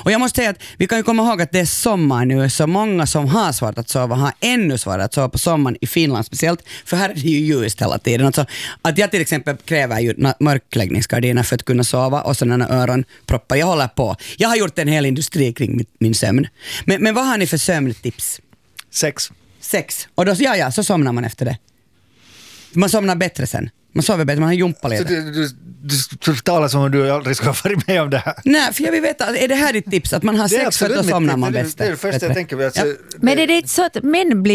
Och jag måste säga att vi kan ju komma ihåg att det är sommar nu, så många som har svårt att sova har ännu svårare att sova på sommaren i Finland speciellt, för här är det ju ljust hela tiden. Alltså, att jag till exempel kräver ju mörkläggningsgardiner för att kunna sova och sådana öronproppar. Jag håller på. Jag har gjort en hel industri kring min sömn. Men vad har ni för sömntips? 6. Och då, så somnar man efter det. Man somnar bättre sen. Man sover bättre, man har jumpaleder. Du talar som om du aldrig ska vara med om det här. Nej, för jag vill veta, är det här ditt tips? Att man har sex för att då somnar man bäst? Det är det första jag tänker. Alltså, men är det inte så att män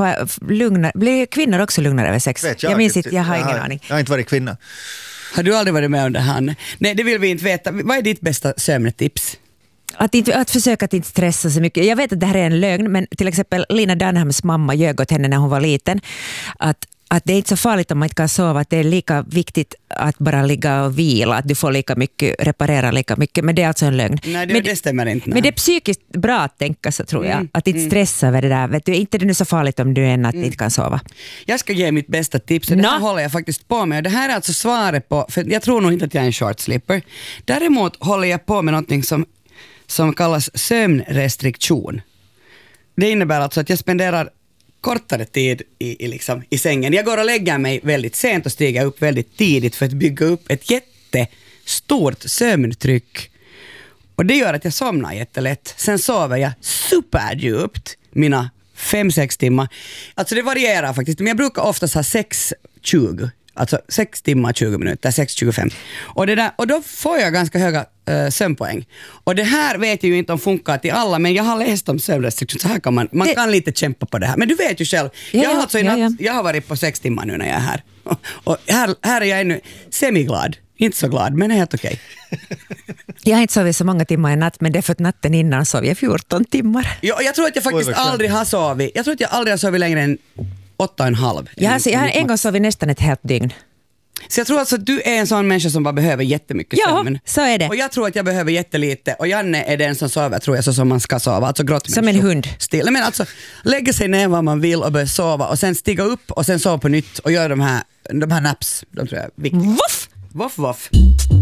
blir kvinnor också lugnare över sex? Jag minns inte, jag har ingen aning. Jag har inte varit kvinna. Har du aldrig varit med om det här? Nej, det vill vi inte veta. Vad är ditt bästa sömnetips? Att försöka att inte stressa så mycket. Jag vet att det här är en lögn, men till exempel Lina Dunhams mamma ljög åt henne när hon var liten. Att det är inte så farligt om man inte kan sova, att det är lika viktigt att bara ligga och vila, att du får lika mycket, reparera lika mycket, men det är alltså en lögn. Nej, det stämmer inte. Men det är psykiskt bra att tänka så, tror jag, att inte stressa över det där. Vet du, inte det nu så farligt om du än att inte kan sova. Jag ska ge mitt bästa tips, och det här håller jag faktiskt på med, och det här är alltså svaret på, för jag tror nog inte att jag är en short sleeper. Däremot håller jag på med någonting som kallas sömnrestriktion. Det innebär alltså att jag spenderar kortare tid i sängen. Jag går och lägger mig väldigt sent och stiger upp väldigt tidigt för att bygga upp ett jättestort sömntryck. Och det gör att jag somnar jättelätt. Sen sover jag superdjupt mina 5-6 timmar. Alltså det varierar faktiskt, men jag brukar oftast ha 6-20. Alltså 6 timmar 20 minuter, 6-25. Och då får jag ganska höga sömnpoäng. Och det här vet jag ju inte om funkar till alla, men jag har läst om sömnrestriktion, så här kan man kan lite kämpa på det här. Men du vet ju själv, jag har varit på 6 timmar nu när jag är här. Och här är jag ännu semiglad. Inte så glad, men helt okej. Jag har inte sovit så många timmar i natt, men det är för att natten innan sov jag 14 timmar. Jag tror att jag faktiskt aldrig har sovit. Jag tror att jag aldrig har sovit längre än 8,5. Jag har en gång sovit nästan ett helt dygn. Så jag tror alltså att du är en sån människa som bara behöver jättemycket sömn. Ja, så är det. Och jag tror att jag behöver jättelite. Och Janne är den som sover, tror jag, så som man ska sova. Alltså som en hund. Still. Men alltså, lägga sig ner vad man vill och börja sova. Och sen stiga upp och sen sova på nytt. Och göra de här naps. De tror jag är viktiga. Voff! Voff, voff.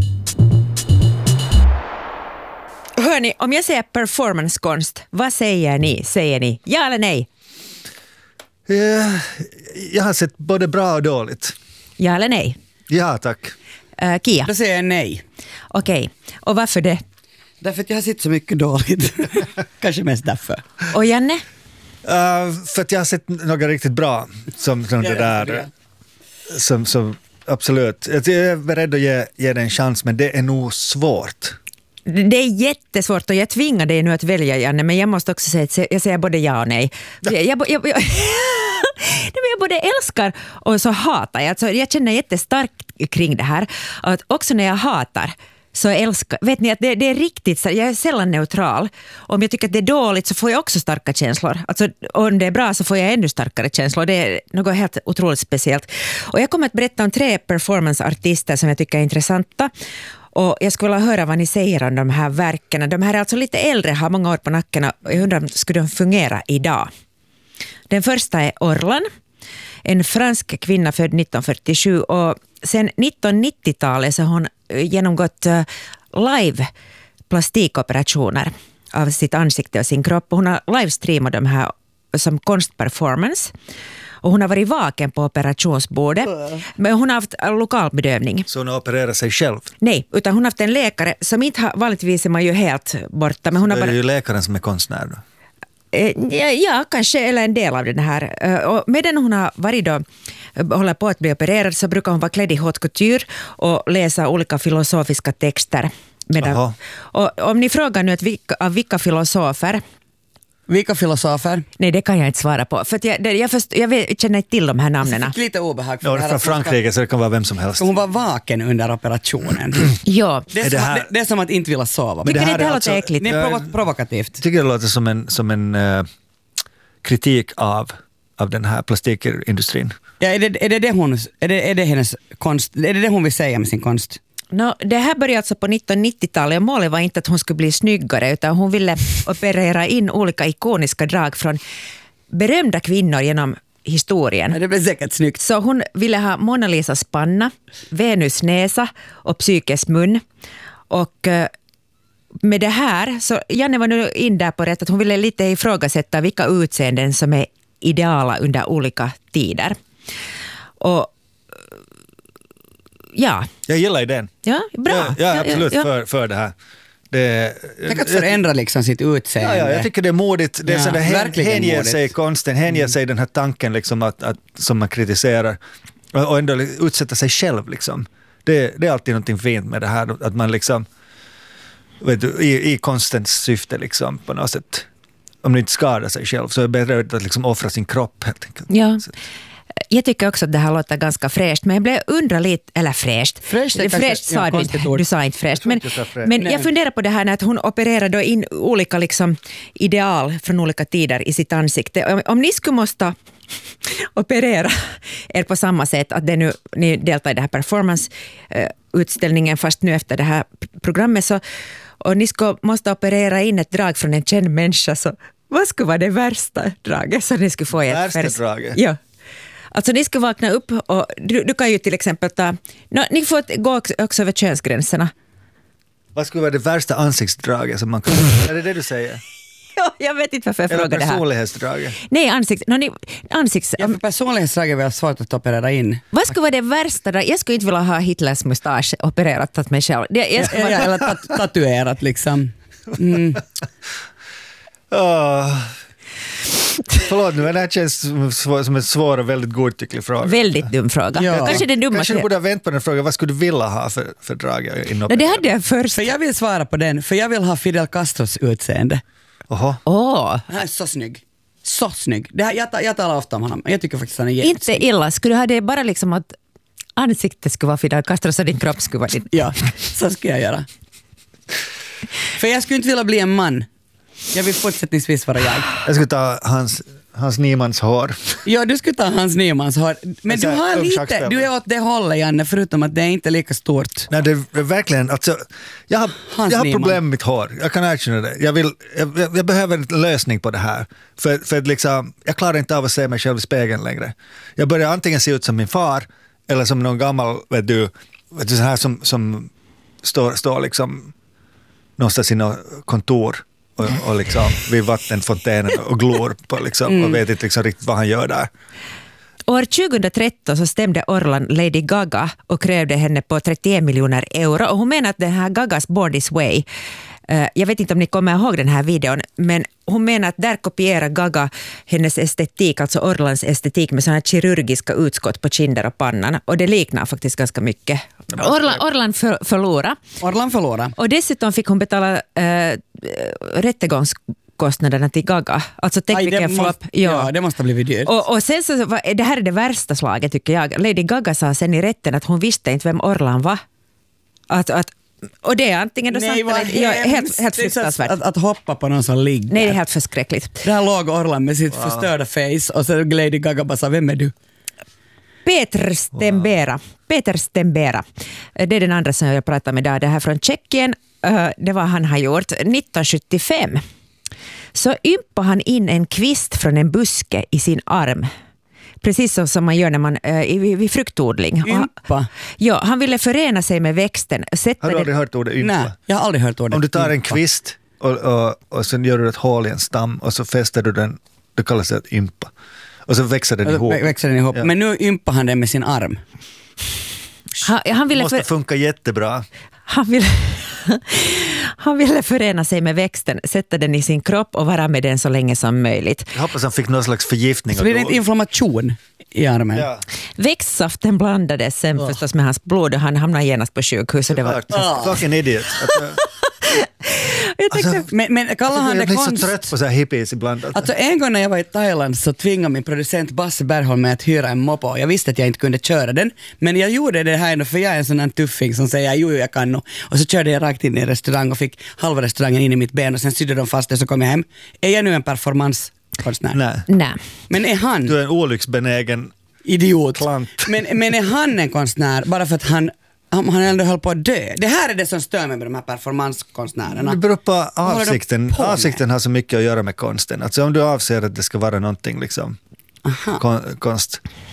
Hörni, om jag säger performancekonst, vad säger ni? Säger ni ja eller nej? Jag har sett både bra och dåligt. Ja eller nej? Ja, tack. Kia? Då säger jag nej. Okej, och varför det? Därför att jag har sett så mycket dåligt. Kanske mest därför. Och Janne? För att jag har sett något riktigt bra som det där. Som absolut. Jag är beredd att ge det en chans, men det är nog svårt. Det är jättesvårt och jag tvingar dig nu att välja, Janne, men jag måste också säga att jag säger både ja och nej. Jag både älskar och så hatar jag. Alltså, jag känner jättestarkt kring det här. Att också när jag hatar så älskar, vet ni att det är riktigt, jag är sällan neutral. Om jag tycker att det är dåligt så får jag också starka känslor. Alltså, om det är bra så får jag ännu starkare känslor. Det är något helt otroligt speciellt. Och jag kommer att berätta om 3 performanceartister som jag tycker är intressanta. Och jag skulle vilja höra vad ni säger om de här verken. De här är alltså lite äldre, har många år på nacken, och jag undrar om skulle de fungera idag. Den första är Orlan, en fransk kvinna född 1947, och sen 1990-talet så har hon genomgått live plastikoperationer av sitt ansikte och sin kropp. Hon har livestreamat de här som konstperformance. Och hon har varit vaken på operationsbordet. Men hon har haft lokal bedövning. Så hon har opererat sig själv? Nej, utan hon har haft en läkare som inte har, vanligtvis är man ju helt borta. Men hon har det är ju läkaren som är konstnär då? Ja, kanske, eller en del av den här. Och medan hon har varit då, håller på att bli opererad, så brukar hon vara klädd i haute couture och läsa olika filosofiska texter. Och om ni frågar nu av vilka filosofer. Vilka filosofer? Nej, det kan jag inte svara på. För att jag känner inte till de här namnen. Jag fick lite obehag. Ja, det är från Frankrike, så det kan vara vem som helst. Hon var vaken under operationen. Ja. Det är som att inte vilja sova. Men det här är låter äckligt. Det är provokativt. Tycker det låter som en kritik av den här plastikindustrin. Ja, är det hennes konst? Är det hon vill säga med sin konst? Det här började alltså på 1990-talet, och målet var inte att hon skulle bli snyggare, utan hon ville operera in olika ikoniska drag från berömda kvinnor genom historien. Ja, det blev säkert snyggt. Så hon ville ha Mona Lisas panna, Venus näsa och Psykes mun. Och med det här, så Janne var nu in där på rätt att hon ville lite ifrågasätta vilka utseenden som är ideala under olika tider. Och ja. Jag gillar idén. Ja, bra. Ja, absolut för det här. Tänk att förändra liksom sitt utseende. Ja, jag tycker det är modigt. Det är så det hänger sig i konsten, hänger sig den här tanken liksom att som man kritiserar och ändå utsätta sig själv liksom. Det är alltid någonting fint med det här att man liksom vet du, i konstens syfte liksom på något sätt, om man inte skadar sig själv så är det bättre att liksom offra sin kropp helt enkelt. Ja. Jag tycker också att det här låter ganska fräscht, men jag blev undra lite, eller fräscht sa du sa inte fräscht, men jag funderar på det här när att hon opererar då in olika liksom ideal från olika tider i sitt ansikte. Om ni skulle måste operera er på samma sätt, att det nu, ni deltar i den här performance-utställningen fast nu efter det här programmet, så, och ni måste operera in ett drag från en känd människa, så vad skulle vara det värsta draget som ni skulle få i ett värsta draget? Ja. Alltså ni ska vakna upp och du kan ju till exempel ni får gå också över könsgränserna. Vad skulle vara det värsta ansiktsdraget som man kan... Är det du säger? Ja, jag vet inte varför jag frågar det här. Personlighetsdraget? Nej, personlighetsdraget är väl svårt att operera in. Vad skulle vara det värsta? Jag skulle inte vilja ha Hitlers mustasch opererat åt mig själv. Eller tatuerat liksom. Förlåt nu, men det här känns som en svår och väldigt godtycklig fråga. Väldigt dum fråga. Ja. Kanske du borde ha vänt på den frågan. Vad skulle du vilja ha för drag? Det hade jag först. För jag vill svara på den, för jag vill ha Fidel Castros utseende. Oho. Han är så snygg. Så snygg. Jag talar ofta om honom. Jag tycker faktiskt han är jättesnygg. Inte illa. Skulle du ha det bara liksom att ansiktet skulle vara Fidel Castro så din kropp skulle vara din? Ja, så skulle jag göra. För jag skulle inte vilja bli en man. Jag vill fortsättningsvis vara jag. Jag skulle ta Hans Nymans hår. Ja, du skulle ta Hans Nymans hår. Men du har lite, du är åt det hållet, Janne, förutom att det är inte lika stort. Nej, det är verkligen, alltså, jag har problem med mitt hår. Jag kan erkänna det. Jag behöver en lösning på det här. För liksom, jag klarar inte av att se mig själv i spegeln längre. Jag börjar antingen se ut som min far, eller som någon gammal, vet du så här som står liksom någonstans i något kontor. Och liksom vid vattenfontänen och glor på liksom, och vet inte liksom riktigt vad han gör där. År 2013 så stämde Orlan Lady Gaga och krävde henne på 31 miljoner euro. Och hon menar att den här Gagas Born This Way, jag vet inte om ni kommer ihåg den här videon, men hon menar att där kopierar Gaga hennes estetik, alltså Orlans estetik med sådana kirurgiska utskott på kinder och pannan. Och det liknar faktiskt ganska mycket. Orlan förlorade. Och dessutom fick hon betala rättegångskostnaderna till Gaga. Alltså ja, det måste ha blivit dyrt. Och sen så, det här är det värsta slaget tycker jag. Lady Gaga sa sen i rätten att hon visste inte vem Orlan var. Och det är antingen då sant eller helt fruktansvärt. Att hoppa på någon som ligger. Nej, det är helt förskräckligt. Där låg Orlan med sitt förstörda face och så Lady Gaga bara sa, vem är du? Peter Stembera. Det är den andra som jag pratar med där. Det här från Tjeckien. Det var han har gjort 1975. Så ympade han in en kvist från en buske i sin arm. Precis så som man gör när man vid fruktodling. Ympa? Ja, han ville förena sig med växten. Har du aldrig hört ordet ympa? Nej, jag har aldrig hört ordet. Om du tar en kvist och sen gör du ett hål i en stam och så fäster du den, det kallas det att ympa. Och så växer den ihop. Ja. Men nu ympar han den med sin arm. Han ville måste funka jättebra. Han ville förena sig med växten, sätta den i sin kropp och vara med den så länge som möjligt. Jag hoppas han fick någon slags förgiftning. Så blir det inte inflammation i armen? Ja. Växtsaften blandades sen förstås med hans blod och han hamnade genast på sjukhus. Det var fucking idiot. Men kallar han det konst? Jag blir så trött på så här hippies ibland. Alltså en gång när jag var i Thailand så tvingade min producent Basse Bergholm mig att hyra en mopo. Jag visste att jag inte kunde köra den, men jag gjorde det här för jag är en sån här tuffing som säger jo jag kan nog. Och så körde jag rakt in i en restaurang och fick halva restaurangen in i mitt ben och sen sydde de fast det, så kom jag hem. Är jag nu en performancekonstnär? Nej. Men är han... Du är en olycksbenägen idiot. Klant. Men är han en konstnär bara för att han ändå höll på att dö? Det här är det som stör mig med de här performancekonstnärerna. Det beror på avsikten. Avsikten har så mycket att göra med konsten. Alltså om du avser att det ska vara någonting liksom konst.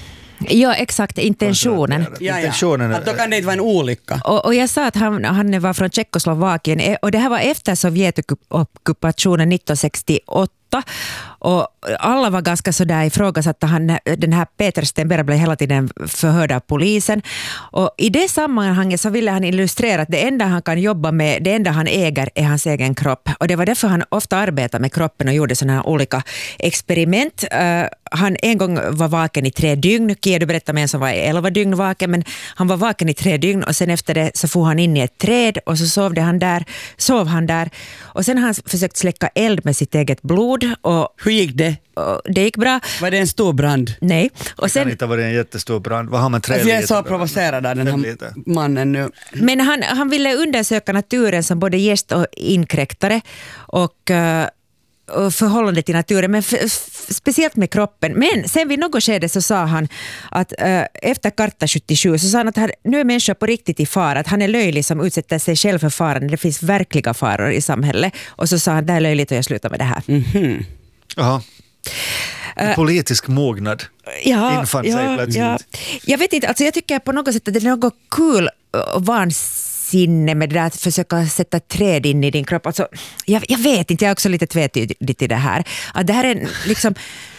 Ja, exakt, intentionen. Intentionen. Att då kan det inte vara en olycka. Och jag sa att han var från Tjeckoslovakien och det här var efter Sovjetockupationen 1968. Och alla var ganska sådär ifrågasatta. Den här Peter Stenberg blev hela tiden förhörd av polisen. Och i det sammanhanget så ville han illustrera att det enda han kan jobba med, det enda han äger är hans egen kropp. Och det var därför han ofta arbetade med kroppen och gjorde sådana här olika experiment. Han en gång var vaken i 3 dygn. Kiedu berättade med en som var 11 dygn vaken, men han var vaken i 3 dygn och sen efter det så får han in i ett träd och så sov han där. Och sen har han försökt släcka eld med sitt eget blod. Och hur gick det? Det gick bra. Var det en stor brand? Nej. Och sen, det kan inte ha varit en jättestor brand. Vad har man 3 liter? Jag är så provocerad av den här mannen nu. Men han ville undersöka naturen som både gäst och inkräktare och förhållande till naturen, men speciellt med kroppen. Men sen vid något skede så sa han att efter Karta 77 så sa han att nu är människor på riktigt i fara, att han är löjlig som utsätter sig själv för faran. Det finns verkliga faror i samhället. Och så sa han, det är löjligt och jag slutar med det här. Mm-hmm. Jaha. Politisk mognad infann sig plötsligt. Ja. Jag vet inte, alltså jag tycker på något sätt att det är något kul och vansinne med det där att försöka sätta träd in i din kropp. Alltså, jag vet inte, jag är också lite tvetydig i det här. Att det här är liksom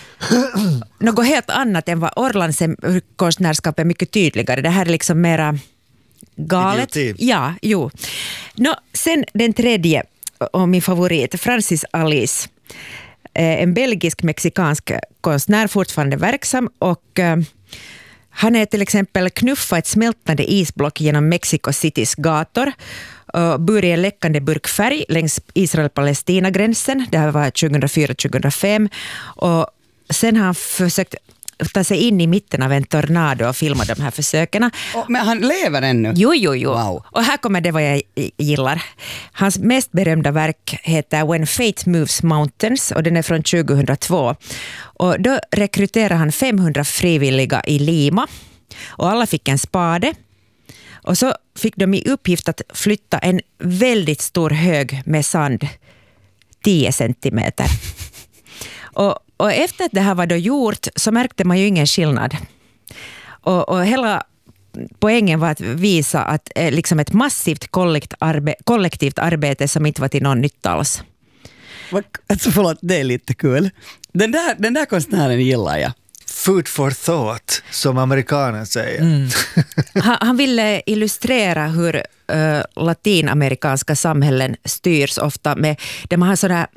något helt annat än vad Orlands konstnärskap är mycket tydligare. Det här är liksom mera galet. Idioti. Ja, jo. Sen den tredje och min favorit, Francis Alice. En belgisk-mexikansk konstnär, fortfarande verksam, och han är till exempel knuffa ett smältande isblock genom Mexico Citys gator och bur i en läckande burk färg längs Israel-Palestina-gränsen. Det här var 2004-2005 och sen har han försökt ta sig in i mitten av en tornado och filma de här försöken. Men han lever ännu? Jo. Wow. Och här kommer det vad jag gillar. Hans mest berömda verk heter When Fate Moves Mountains och den är från 2002. Och då rekryterar han 500 frivilliga i Lima och alla fick en spade. Och så fick de i uppgift att flytta en väldigt stor hög med sand 10 centimeter. Och efter att det här var då gjort så märkte man ju ingen skillnad. Och hela poängen var att visa att liksom ett massivt kollektivt arbete som inte var till någon nytta alls. Alltså förlåt, det är lite kul. Den där konstnären gillar jag. Food for thought, som amerikanen säger. Mm. Han ville illustrera hur latinamerikanska samhällen styrs ofta med, där man har sådär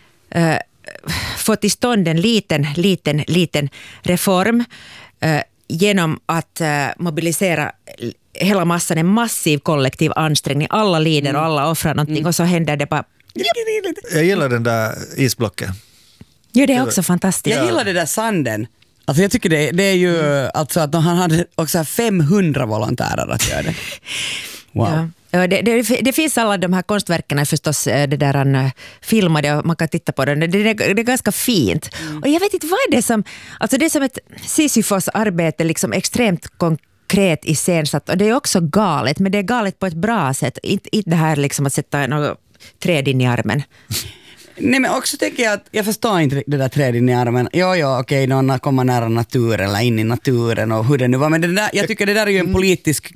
få till stånd en liten reform genom att mobilisera hela massan, en massiv kollektiv ansträngning. Alla lider och alla offrar någonting och så händer det bara... Jag gillar den där isblocken. Ja, det är också fantastiskt. Jag gillar det där sanden. Alltså jag tycker det är ju alltså att han hade också 500 volontärer att göra det. Wow. Ja, det finns alla de här konstverken förstås, det där han filmade och man kan titta på den. Det är ganska fint. Och jag vet inte vad är det som, alltså det är som ett Sisyfos arbete, liksom extremt konkret iscensatt, och det är också galet, men det är galet på ett bra sätt. Inte det här liksom att sätta något träd in i armen. Nej, men också tänker jag att jag förstår inte det där träd in i armen. Okej, någon kommer nära natur eller in i naturen och hur det nu var. Men det där, jag tycker det där är ju en politisk,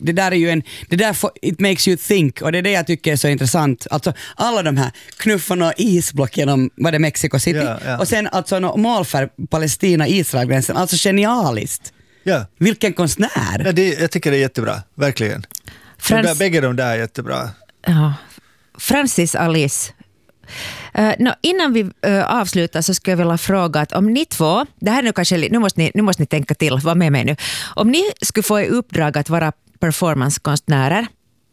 it makes you think, och det är det jag tycker är så intressant. Alltså alla de här knuffarna och isblock genom, var det Mexico City? Ja. Och sen alltså målfärg Palestina-Israel-gränsen, alltså genialiskt. Ja. Vilken konstnär! Ja, jag tycker det är jättebra, verkligen. Bägge de där är jättebra. Ja. Francis Alice. Innan vi avslutar så skulle jag vilja fråga att om ni två, det här är nu kanske, nu måste ni tänka till, var med mig nu. Om ni skulle få i uppdrag att vara performancekonstnärer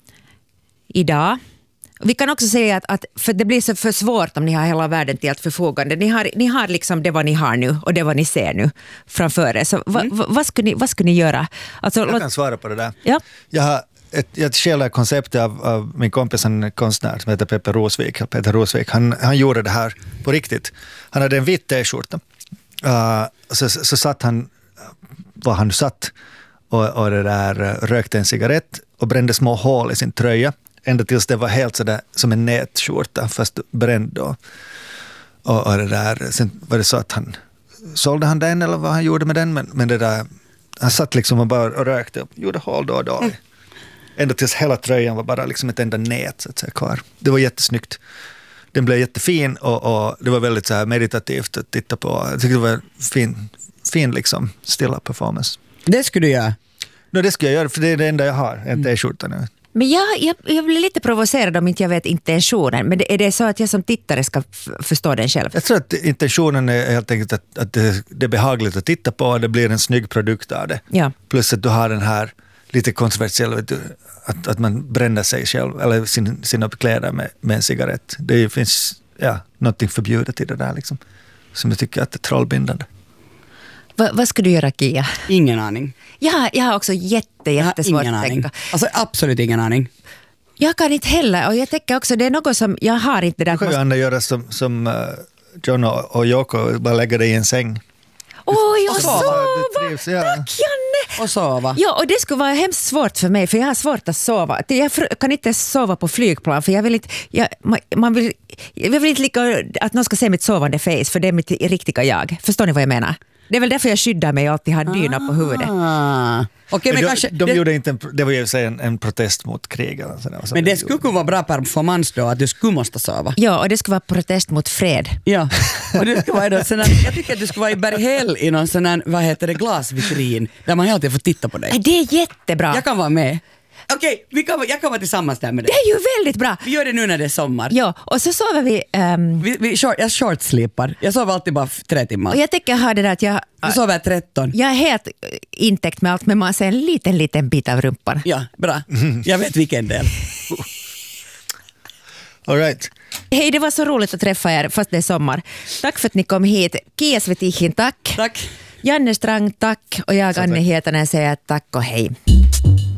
idag, vi kan också säga att för det blir så för svårt om ni har hela världen till att förfogande. Ni har liksom det vad ni har nu och det vad ni ser nu framför er. Så vad skulle ni göra? Alltså, jag kan svara på det där. Ja. Jag har ett själva koncept av min kompis, en konstnär som heter Peter Rosvik. Han gjorde det här på riktigt. Han hade en vit t-skjorta. Så satt han, var han satt och det där rökte en cigarett och brände små hål i sin tröja. Ända tills det var helt sådär som en nätskjorta fast bränd då. Och det där, sen var det så att sålde han den eller vad han gjorde med den, men det där, han satt liksom och bara och rökte och gjorde hål då och då. Ända tills hela tröjan var bara liksom ett enda nät så att säga, kvar. Det var jättesnyggt. Den blev jättefin och det var väldigt så här meditativt att titta på. Jag tycker det var fin liksom stilla performance. Det skulle du göra? Det ska jag göra, för det är det enda jag har, en t-skjorta nu. Men jag blir lite provocerad om inte jag vet intentionen. Men är det så att jag som tittare ska förstå den själv? Jag tror att intentionen är helt enkelt att det är behagligt att titta på. Det blir en snygg produkt av det. Ja. Plus att du har den här lite kontroversiella, att man bränner sig själv eller sina kläder med en cigarett. Det finns någonting förbjudet i det där liksom. Som jag tycker att det är trollbindande. Vad ska du göra, Kia? Ingen aning. Jag har också jättesvårt att tänka. Alltså absolut ingen aning. Jag kan inte heller, och jag tänker också, det är något som jag har inte där. Du kan ju Anna göra som John och Joko, bara lägga dig i en säng. Oj, och sova. sova! Tack, Janne! Och sova. Ja, och det skulle vara hemskt svårt för mig, för jag har svårt att sova. Jag kan inte sova på flygplan, för jag vill inte, jag vill inte lika att någon ska se mitt sovande face, för det är mitt riktiga jag. Förstår ni vad jag menar? Det är väl därför jag skyddar mig och alltid har dyna på huvudet. Okej, men kanske, gjorde inte det var ju en protest mot krig. Men det skulle kunna vara bra performance då, att du skulle måste sova. Ja, och det skulle vara protest mot fred. Ja, och det skulle vara jag tycker att du skulle vara i Berghäll i någon sån här, glasvitrin, där man hela tiden får titta på dig. Det är jättebra. Jag kan vara med. Okej, jag kan vara tillsammans där med dig. Det är ju väldigt bra. Vi gör det nu när det är sommar. Ja, och så sover vi... Jag shortslipar. Jag sover alltid bara 3 timmar. Och jag tänker ha det där att jag sover 13. Jag är helt intäckt med allt, men man ser en liten bit av rumpan. Ja, bra. Jag vet vilken del. All right. Hej, det var så roligt att träffa er fast det är sommar. Tack för att ni kom hit. Kia Svetihin, tack. Tack. Janne Strang, tack. Och jag, Anne Hietanen, säger tack och hej.